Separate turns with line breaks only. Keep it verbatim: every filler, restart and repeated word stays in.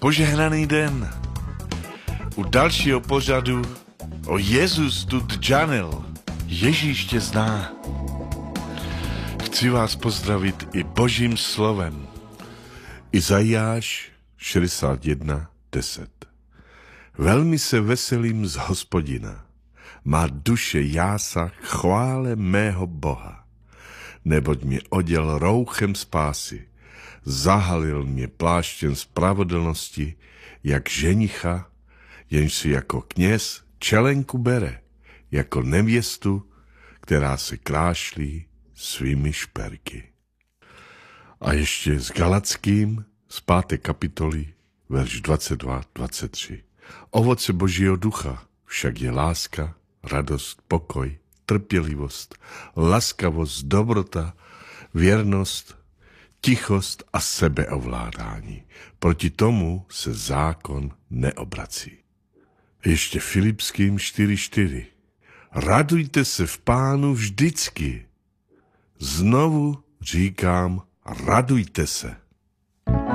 Požehnaný den. U dalšího pořadu o Jezus tut džanil. Ježíš tě zná. Chci vás pozdravit i Božím slovem. Izajáš šedesát jedna deset. Velmi se veselím z Hospodina. Má duše jása k chvále mého Boha. Neboť mě oděl rouchem spásy. Zahalil mě pláštěm spravedlnosti, jak ženicha, jenž si jako kněz čelenku bere, jako nevěstu, která se krášlí svými šperky. A ještě s Galackým z páté kapitoly, verš dvacet dva dvacet tři. Ovoce Božího ducha však je láska, radost, pokoj, trpělivost, laskavost, dobrota, věrnost, tichost a sebeovládání. Proti tomu se zákon neobrací. Ještě Filipským čtyři čtyři. Radujte se v Pánu vždycky. Znovu říkám, radujte se.